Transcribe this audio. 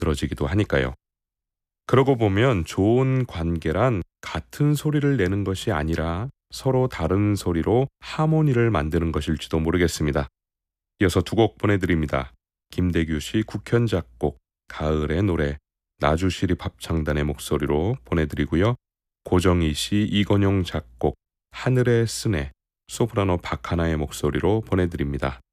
들어지기도 하니까요. 그러고 보면 좋은 관계란 같은 소리를 내는 것이 아니라 서로 다른 소리로 하모니를 만드는 것일지도 모르겠습니다. 이어서 두 곡 보내드립니다. 김대규 씨 국현 작곡, 가을의 노래, 나주시립 합창단의 목소리로 보내드리고요. 고정희 씨, 이건용 작곡, 하늘의 스네, 소프라노 박하나의 목소리로 보내드립니다.